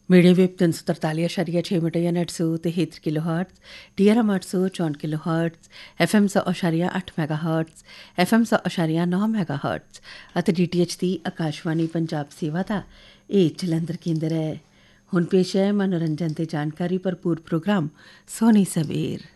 Medium wave 343.6 metre ਜਾਂ 963 kilo hertz, DRM 864 kilo hertz, FM 100.8 mega hertz, FM 100.9 mega hertz ਅਤੇ DTH ਦੀ ਆਕਾਸ਼ਵਾਣੀ ਪੰਜਾਬ ਸੇਵਾ ਦਾ ਇਹ ਜਲੰਧਰ ਕੇਂਦਰ ਹੈ। ਹੁਣ ਪੇਸ਼ ਹੈ ਮਨੋਰੰਜਨ ਤੇ ਜਾਣਕਾਰੀ ਭਰਪੂਰ ਪ੍ਰੋਗਰਾਮ ਸੋਨੀ ਸਵੇਰ।